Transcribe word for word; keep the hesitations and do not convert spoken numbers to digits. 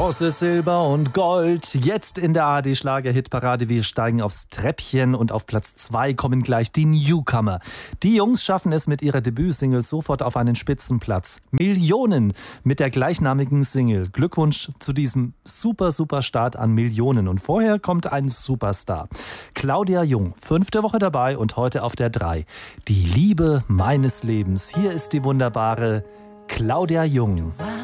Bronze, Silber und Gold. Jetzt in der A R D-Schlager-Hitparade. Wir steigen aufs Treppchen und auf Platz zwei kommen gleich die Newcomer. Die Jungs schaffen es mit ihrer Debütsingle sofort auf einen Spitzenplatz. Millionen mit der gleichnamigen Single. Glückwunsch zu diesem super, super Start an Millionen. Und vorher kommt ein Superstar. Claudia Jung, fünfte Woche dabei und heute auf der drei. Die Liebe meines Lebens. Hier ist die wunderbare Claudia Jung.